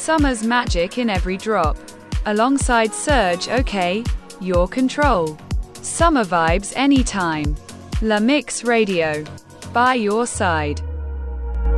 Summer's magic in every drop. Alongside Serge OK, your control. Summer vibes anytime. La Mix Radio. By your side.